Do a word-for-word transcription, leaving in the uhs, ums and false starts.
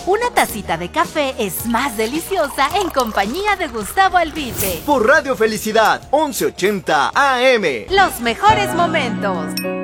Una tacita de café es más deliciosa en compañía de Gustavo Albite. Por Radio Felicidad, once ochenta A M. Los mejores momentos.